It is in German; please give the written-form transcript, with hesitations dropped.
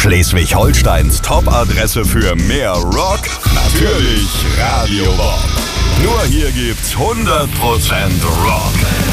Schleswig-Holsteins Top-Adresse für mehr Rock? Natürlich Radio Bob. Nur hier gibt's 100% Rock.